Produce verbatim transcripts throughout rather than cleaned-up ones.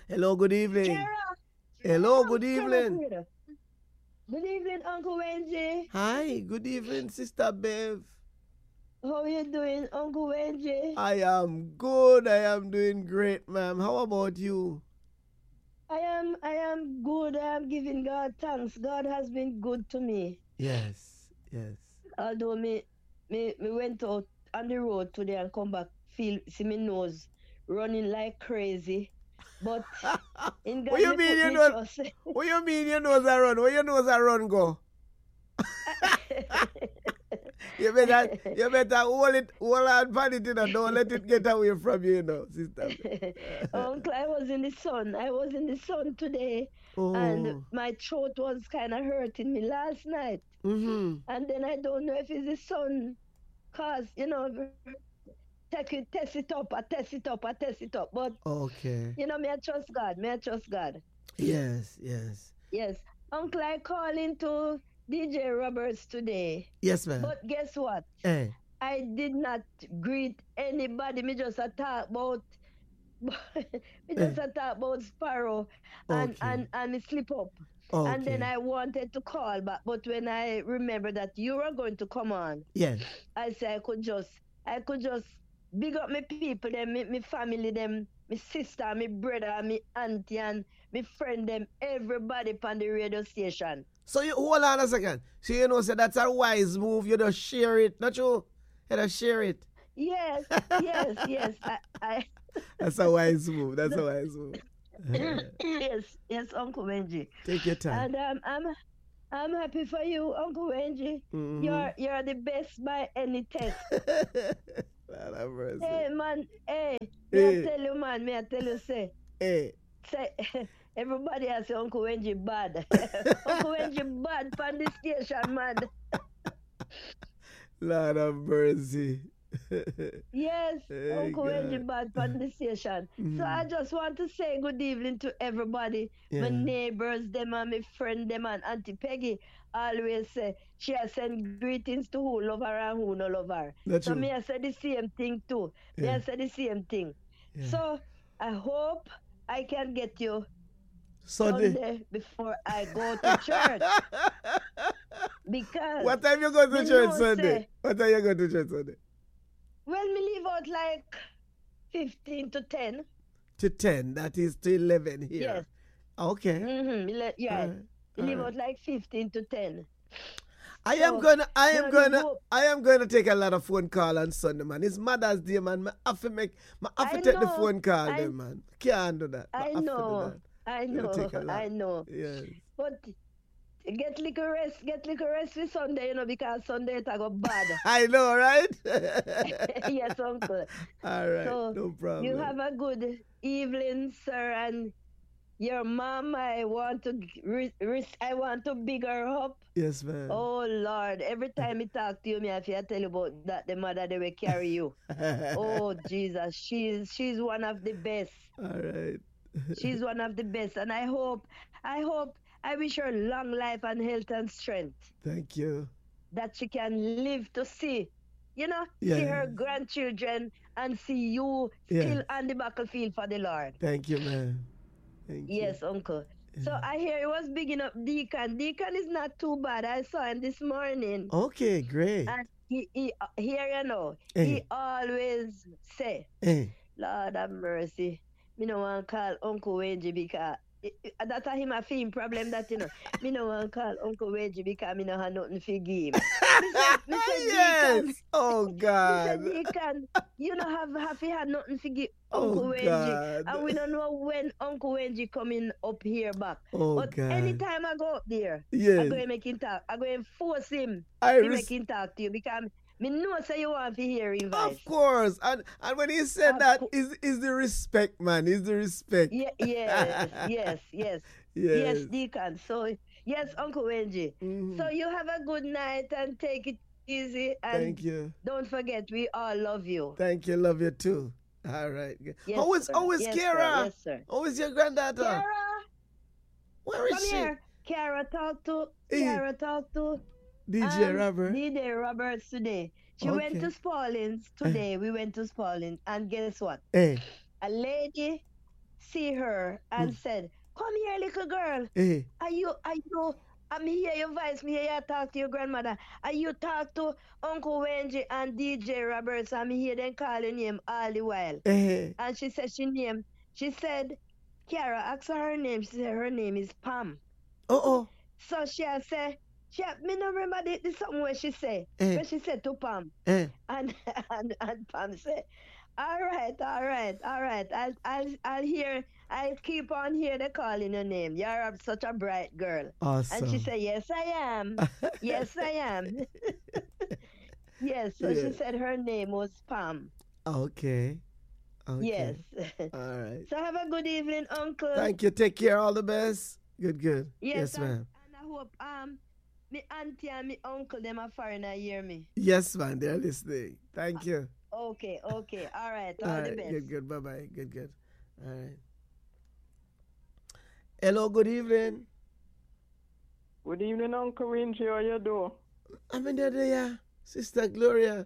Hello, good evening. Kara, Hello, good come up evening. here. Good evening, Uncle Wendy. Hi, good evening, Sister Bev. How you doing, Uncle Wendy? I am good. I am doing great, ma'am. How about you? I am I am good. I am giving God thanks. God has been good to me. Yes, yes. Although me me, me went out on the road today and come back, feel see me nose running like crazy. But in What God you me mean put you me know? trust. What you mean your nose a run? Where your nose a run go? You better, you better hold it, hold on, pan it in and don't let it get away from you, you know, Sister. Uncle, I was in the sun. I was in the sun today, and Oh. my throat was kind of hurting me last night. Mm-hmm. And then I don't know if it's the sun, cause you know, take it, test it up, I test it up, I test it up. But Okay. you know, me I trust God. Me I trust God. Yes, yes. Yes, Uncle, I call into D J Roberts today. Yes, ma'am. But guess what? Hey. I did not greet anybody. Me just a talk about we just a talk about Sparrow and Okay. and and me slip up. And then Okay. I wanted to call back, but when I remembered that you were going to come on, Yes. I said I could just I could just big up my people, them, my, my family, them, my sister, my brother, my auntie, and my friend, them, everybody on the radio station. So you hold on a second. So you know, say that's a wise move. You just share it, not you? You just share it. Yes, yes, yes. I, I That's a wise move. That's a wise move. yes, yes, Uncle Benji. Take your time. And um, I'm I'm happy for you, Uncle Benji. Mhm. You're you're the best by any test. Lord have mercy. Hey man, hey, me Hey. I tell you man, me I tell you say, Hey. say everybody has say Uncle Benji bad. Uncle Benji bad from the station, man. Lord have mercy. Yes, Hey, Uncle Benji God. bad from the station. So I Mhm. just want to say good evening to everybody. My Yeah. neighbors, them and my friend, them and Auntie Peggy always say she has sent greetings to who love her and who no love her. That's So true. me I say the same thing too. Me Yeah. I say the same thing. Yeah. So I hope I can get you Sunday. Sunday before I go to church. Because What time you go to me church know Sunday? say, What time you go to church Sunday? well, me leave out like fifteen to ten. To ten. That is to eleven here. Yes. Okay. Mm-hmm. Yeah. All right. We All leave right. out like fifteen to ten. I So, am gonna I you am know, the gonna hope, I am gonna take a lot of phone call on Sunday, man. It's Mother's Day, man. I have to make I have to I take the know, phone call I, them, man. Can't do that. I I have to do know, that. I It'll know, take a lot. I know. Yes. But get little rest, get little rest for Sunday, you know, because Sunday it a go bad. I know, right? Yes, uncle. All right, So no problem. you have a good evening, sir, and your mom. I want to re- re- I want to big her up. Yes, ma'am. Oh Lord, every time I talk to you, me I feel tell you about that the mother they will carry you. Oh Jesus, she's she's one of the best. All right. She's one of the best, and I hope, I hope, I wish her long life and health and strength Thank you. that she can live to see, you know, see Yes. her grandchildren and see you Yes. still on the battlefield for the Lord. Thank you, ma'am. Thank you. Yes, uncle. So I hear he was bigging up Deacon. Deacon is not too bad. I saw him this morning. Okay, great. And he, he uh, here you know, Eh. he always say, Eh. Lord have mercy. Me no want call Uncle Wenji because i- i- that a him a film problem that you know. Me no want call Uncle Wenji because me no have nothing for give him. Me say, me say Yes. Deacon, Oh me say God. Deacon, you know have have he had nothing for give Oh Uncle Wenji. God. And we don't know when Uncle Wenji coming up here back. Oh But God. anytime I go up there, I Yes. go and make him talk. I go and force him I to res- make him talk to you because me know say you want to hear him voice. Of course. And and when he said Of that cour- is is the respect, man. Is the respect. Yeah, yes, yes, yes, Yes. yes, Deacon. So yes, Uncle Wenji. Mhm. So you have a good night and take it easy and Thank you. don't forget we all love you. Thank you. Love you too. All right. Yes, how is sir. how is Yes, sir. Kara? Yes, sir. How is your granddaughter? Kara, Where is come she? here. Kara, talk to Eh. Kara, talk to D J um, Robert. D J Roberts today. She went Okay. to Spalding's today. We went to Spalding, and guess what? Eh. A lady see her and Mm. said, "Come here, little girl. Eh. Are you, are you, I'm hear your voice, me hear you talk to your grandmother. Are you talk to Uncle Wendy and D J Roberts? I'm hear them call your name all the while." Eh. And she said she name, she said, Kiara, asked her her name. She said her name is Pam. Oh oh. So she a say, she a, me no remember the, the something where she say, Eh. where she said to Pam. Eh. And and and Pam say, all right, all right, all right. I'll I'll I'll hear I'll keep on hear the calling your name. You're a- such a bright girl. And she Awesome. said, yes, I am. Yes, I am. Yes. So Yeah. she said her name was Pam. Okay. Yes. Okay. All right. So have a good evening, Uncle. Thank you. Take care. All the best. Good, good. Yes, Yes, and, ma'am. and I hope um me auntie and me uncle them are foreigner hear me. Yes, man. They're listening. Thank you. Okay, okay. All right. All, All the right. best. Good, good. Bye bye. Good, good. All right. Hello. Good evening. Good evening, Uncle Wingy. How you do? I'm in there, there, Sister Gloria.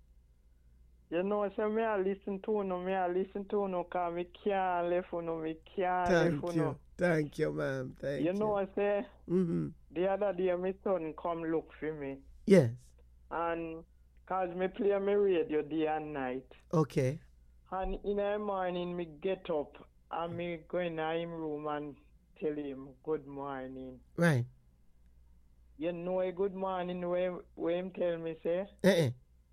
You know, so me I listen to no, me I listen to no, cause me can't left for no, me can't Thank left for you. no. Thank you, ma'am. Thank You you. know, I say Mm-hmm. the other day my son come look for me, Yes. and cause me play my radio day and night, Okay. and in the morning me get up and me go in him room and tell him good morning. Right. You know a good morning when when him tell me say, Uh-uh.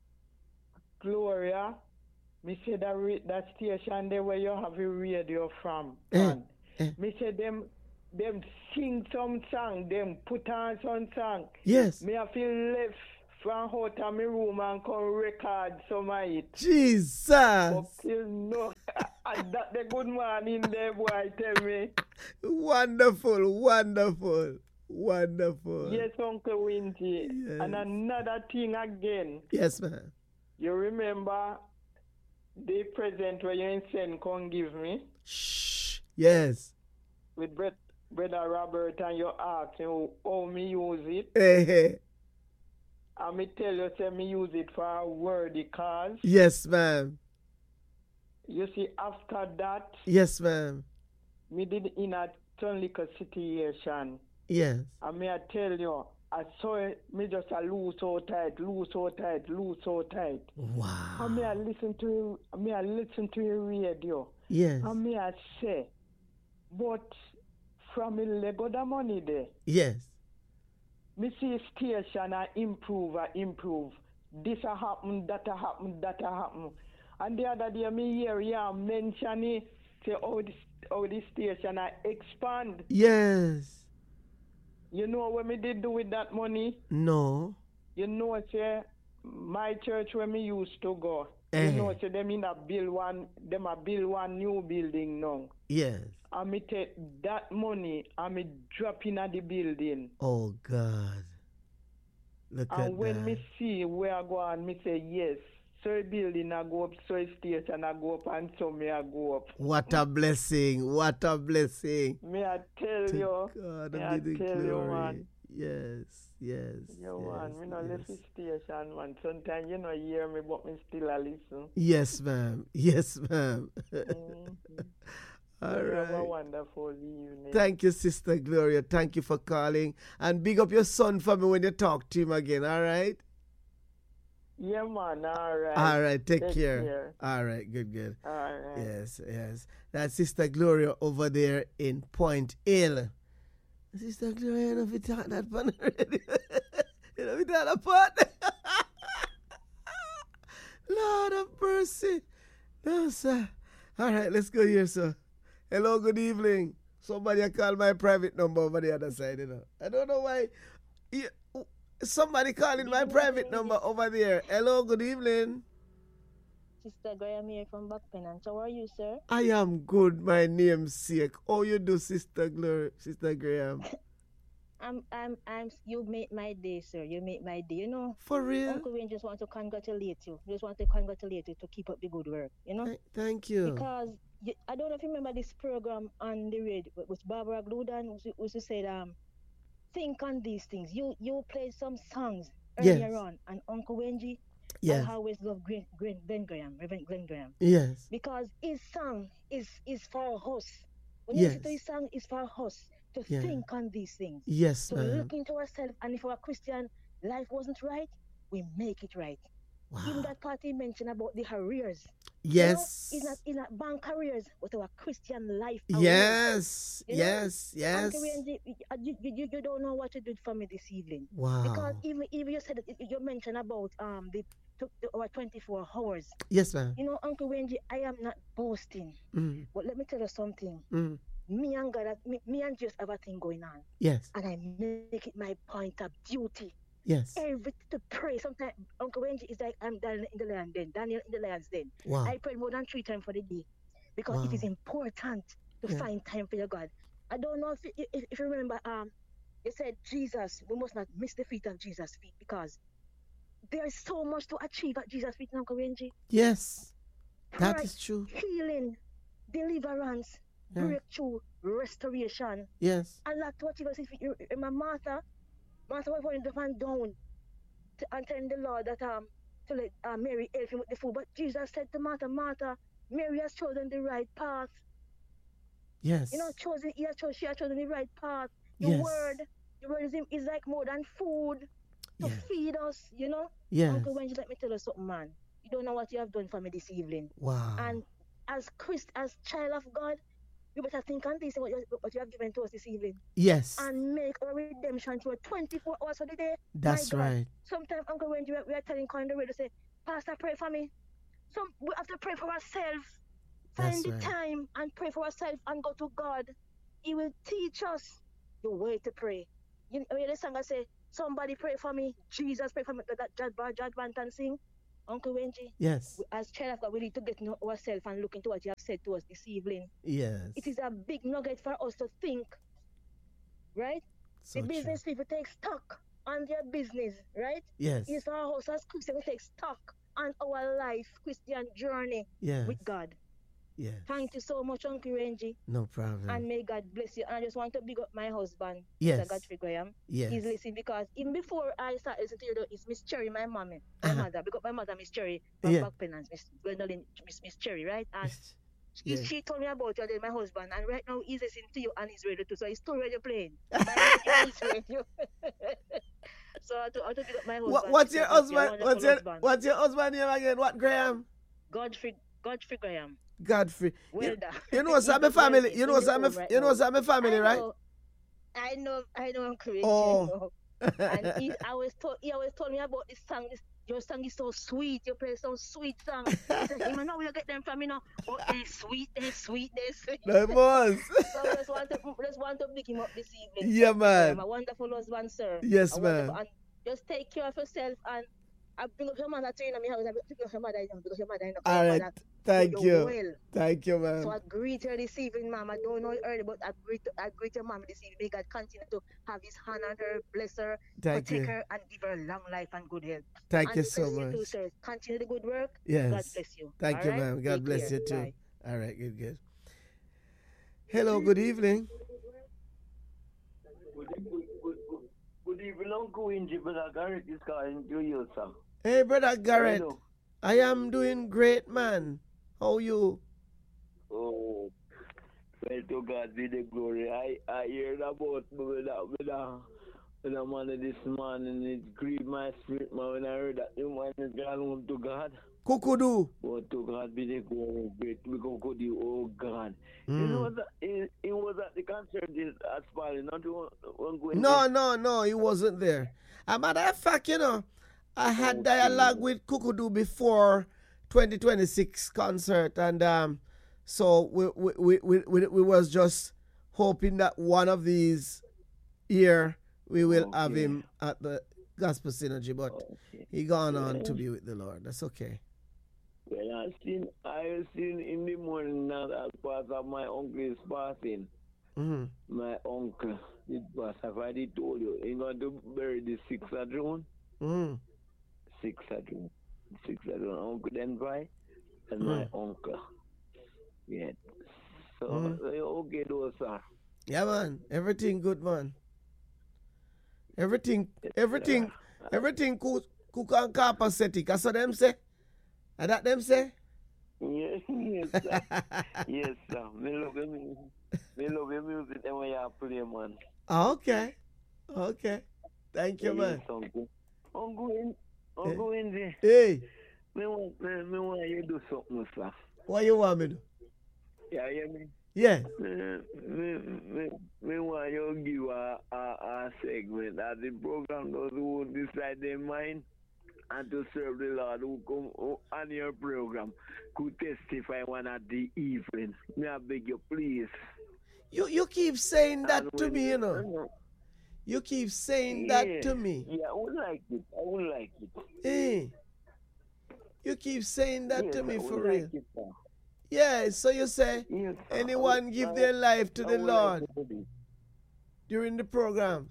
Gloria, me say that ra- that station there where you have a radio from. Eh, And eh. me say them them sing some song, them put on some song. Yes. Me have to left from out of my room and come record some of it. Jesus. But still no, and that the good morning there boy tell me. Wonderful, wonderful, wonderful. Yes, Uncle Winty. Yes. And another thing again, Yes, ma'am. you remember the present where you send come give me Shh. Yes. with Brett, Brother Robert, and you ask me how me use it. Hey, hey. And me tell you, say me use it for a worthy cause. Yes, ma'am. You see, after that, Yes, ma'am. me did in a turn little situation. Yes. And me I tell you, I saw it, me just a loose so tight, loose so tight, loose so tight. Wow. And me I listen to me I listen to your radio. Yes. And me I say, but from me Lego the money there. Yes. Me see station I improve, I improve. This a happen, that a happen, that a happen. And the other day me hear you mention it, say how this, how this station I expand. Yes. You know what me did do with that money? No. You know, say my church where me used to go. Eh. You know, say them in a build one, them a build one new building now. Yes. And me take that money and me drop in at the building. Oh, God. Look at And when that. me see where I go and me say yes, so building I go up, so station I go up, and so me I go up. What a blessing. What a blessing. Me I tell To you, God me be I the tell you, glory. man. Yes, yes. You yes, man, me no yes. left the station, man. Sometimes you know hear me, but me still a listen. Yes, ma'am. Yes, ma'am. Mhm. All You have a right. wonderful evening. Thank you, Sister Gloria. Thank you for calling. And big up your son for me when you talk to him again, all right? Yeah, man. All right. All right, take, Take care. care. All right, good, good. All right. Yes, yes. That's Sister Gloria over there in Point Hill. Sister Gloria, you know if you talk that fun already. You know if you talk that fun. Lord of mercy. No, sir. All right, let's go here, sir. Hello, good evening. Somebody called my private number over the other side, you know. I don't know why. You, somebody calling my private number over there. Hello, good evening. Sister Graham here from Backpenance. How are you, sir? I am good, my namesake. How you do, Sister Gloria, Sister Graham? I'm, I'm, I'm. You make my day, sir. You make my day. You know, For real? Uncle Wayne just want to congratulate you. Just want to congratulate you to keep up the good work. You know, Th- Thank you. because you, I don't know if you remember this program on the radio with Barbara Gludan, who used to say, um, think on these things. You, you played some songs earlier Yes. on, and Uncle Wenji, Yes. I always love Glenn, Glenn, Glenn Graham, Reverend Glenn Graham, Yes. because his song is is for us. When Yes. you listen to his song, it's for us to Yeah. think on these things, Yes, to ma'am. look into ourselves, and if our Christian life wasn't right, we make it right. Even Wow. that part he mentioned about the careers. Yes. You know, it's not it's not bank careers, but our Christian life. Arrears. Yes. You know, Yes. Yes. Uncle Randy, you, you, you, you don't know what you did for me this evening. Wow. Because even even you said that you mentioned about um the took the our twenty-four hours. Yes, ma'am. You know, Uncle Wendy, I am not boasting. Mm. But let me tell you something. Mm. Me and God, me, me and just have a thing going on. Yes. And I make it my point of duty. Yes. Every to pray. Sometimes Uncle Wendy is like I'm Daniel in the lion den, Daniel in the lion's den. Wow. I pray more than three times for the day. Because Wow. it is important to Yeah. find time for your God. I don't know if you, if, if you remember, um, you said Jesus, we must not miss the feet of Jesus' feet, because there is so much to achieve at Jesus' feet, Uncle Wendy. Yes. That Right. is true. Healing, deliverance, Yeah. breakthrough, restoration. Yes. And that's what you see. You remember Martha? Martha was going up and down to, and telling the Lord that um to let uh, Mary help him with the food. But Jesus said to Martha, Martha, Mary has chosen the right path. Yes. You know, chosen, he has chosen, she has chosen the right path. The Yes. word, the word is, is like more than food to Yes. feed us, you know. Yes. Uncle Wendy, let me tell you something, man. You don't know what you have done for me this evening. Wow. And as Christ, as child of God, you better think on this and what you, what you have given to us this evening. Yes. And make our redemption through twenty-four hours of the day. That's My God. right. Sometimes, Uncle Wendy, we are, we are telling Colin the radio, say, Pastor, pray for me. Some we have to pray for ourselves. Find That's the right. time and pray for ourselves and go to God. He will teach us the way to pray. You know, the song I say, somebody pray for me, Jesus pray for me, that Jad Jad Bantan sing. Uncle Wendy, Yes. as child of God, we need to get to know ourselves and look into what you have said to us this evening. Yes. It is a big nugget for us to think, right? So the true. business people take stock on their business, right? Yes. It's for our house as Christians, we take stock on our life, Christian journey Yes. with God. Yes. Thank you so much, Uncle Renji. No problem. And may God bless you. And I just want to big up my husband, Yes. Mister Godfrey Graham. Yes. He's listening because even before I started listening to you, though, it's Miss Cherry, my mommy, my Uh-huh. mother. Big up my mother, Miss Cherry, from Yeah. Back Penance, Miss Gwendolyn, Miss, Miss Cherry, right? And she, Yeah. she told me about you and then my husband. And right now he's listening to you and he's ready to. So he's still radio playing. My radio is radio. So I to, I to big up my husband. What, what's Mister your Godfrey, a husband? wonderful What's your husband. What's your husband name again? What Graham? Godfrey, Godfrey Graham. Godfrey. Well You, done. you know some He's family. working You know in the some. home right You know now. some family, I right? know, I know, I know, I'm crazy. Oh. I know. And he always told, he always told me about this song. This, your song is so sweet. You play some sweet song. He said, "You know where you get them from, you know? Oh, they're sweet, they're sweet, they're sweet." That was. So I just want to, just want to pick him up this evening. Yeah, man. I'm a wonderful husband, sir. Yes, A man. wonderful- And just take care of yourself and. I bring up your mother to you in my house. I bring up your mother, you know, because your mother, you know, All your right. mother, Thank you're you. well. Thank you, man. So I greet her this evening, ma'am. I don't know it early, but I greet I greet your mom this evening. May God continue to have his hand on her, bless her, Thank protect you. her, and give her long life and good health. Thank and you bless so you too, much. sir. Continue the good work. Yes. God bless you. Thank All you, right? ma'am. God Take bless care. you too. Bye. All right, good, good. Hello, good evening. Good, good, good, good, good evening, Uncle Wingy, but I got it. This guy enjoy you, sir. Hey, brother Garrett. Hello. I am doing great, man. How you? Oh, well, to God be the glory. I, I heard about me with that, with that, with that man this morning. It grieved my spirit, man, when I heard that the man is gone home to God. Kukudu. Oh, to God be the glory. Great, we go go the oh God. You know Mm. that it, it was at the concert this at Spalding, not the one, one going No, there. no, no, he wasn't there. A matter of fact, you know, I had Okay. dialogue with Kukudu before twenty twenty-six concert, and um, so we we, we, we, we we was just hoping that one of these year we will have Okay. him at the Gospel Synergy, but Okay. he gone on to Yeah. be with the Lord. That's okay. Well, I seen, I seen in the morning now that part of my uncle is passing. Mm-hmm. My uncle, it was, I've already told you, he's going to bury the sixth of June. Mm-hmm. sixth of June. sixth of June. Uncle Denby and my Mm. uncle. Yeah. So, Mm. uh, okay, those are. Yeah, man. Everything good, man. Everything, everything, everything cool, cook and copacetic. That's what them say. And that them say? Yes, yes, sir. Yes, sir. Me love your music. Me love your music and when you play, man. Okay. Okay. Thank you, man. Yes, uncle. Uncle, in, uncle, in there. Hey. Me want, me, me want you do something, sir. What you want me to do? Yeah, hear me? Yeah. Me, me, me, me want you give a, a, a segment that the program those who decide their mind and to serve the Lord who come who, on your program could testify one at the evening. May I beg you, please. You you keep saying that And to when me, you know. know, You keep saying yeah, that to me. Yeah, I would like it. I would like it. Hey. You keep saying that Yes, to me I would for like real. it, sir. Yeah, so you say Yes, sir. anyone I- give I- their life to I the would Lord like to do this. during the programs.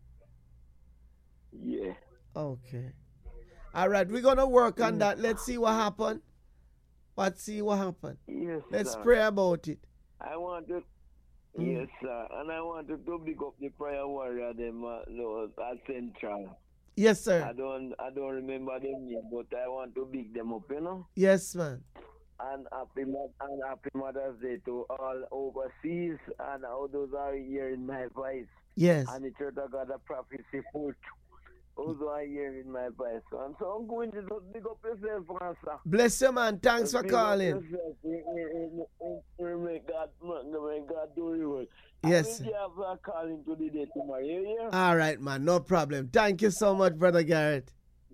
Yeah. Okay. All right, we're gonna work on Mm. that. Let's see what happen. Let's see what happen. Yes, Let's sir. pray about it. I want to, Mm. yes, sir, and I want to to big up the prayer warrior them uh, no, at Central. Yes, I sir. don't, I don't remember them name, but I want to big them up, you know. Yes, man. And happy Mo- and happy Mother's Day to all overseas and all those are hearing my voice. Yes. And the Church of God, the prophecy for those who are hearing my voice. And so I'm going to just big up yourself, Master. Bless you, man. Thanks Just for big up calling. yourself. May- may- may- may- May God, may God do your work. Yes, I sir. will have a calling to the day tomorrow. You hear? All right, man. No problem. Thank you so much, Brother Garrett.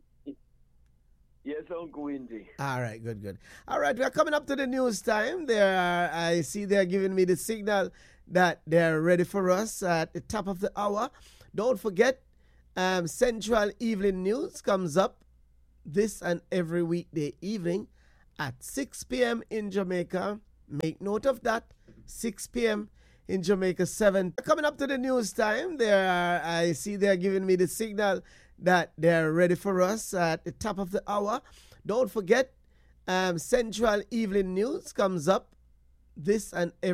Yes, Uncle Windy. All right, good, good. All right, we're coming up to the news time. There are, I see they're giving me the signal that they're ready for us at the top of the hour. Don't forget, um, Central Evening News comes up this and every weekday evening at six p.m. in Jamaica. Make note of that, six p.m. in Jamaica, seven. Coming up to the news time, there are, I see they're giving me the signal that they're ready for us at the top of the hour. Don't forget, um, Central Evening News comes up this and every